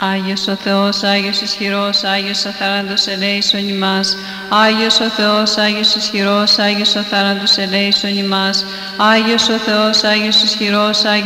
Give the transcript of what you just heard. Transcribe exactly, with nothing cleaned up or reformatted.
Άγιος ο Θεός, Άγιος ισχυρός, Άγιος αθάνατος ελέησον ημάς. Άγιος ο Θεός, Άγιος ισχυρός, Άγιος αθάνατος ελέησον ημάς. Άγιος ο Θεός, Άγιος ισχυρός, Άγιος